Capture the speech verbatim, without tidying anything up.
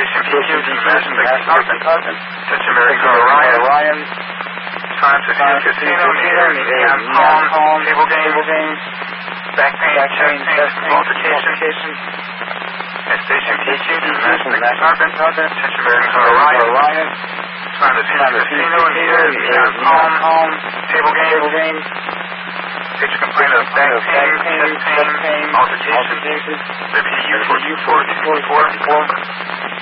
Station P Q to Master Department. Touch American Orion. Time to view casino near Neon Palm. Table games. Back pain, chest pain, multiplication. At Station P Q to Master Department. Touch American Orion. Time to view casino near Neon Palm. Table games. Patient complaint of back pain, chest pain, multiplication. The P U for U four two four.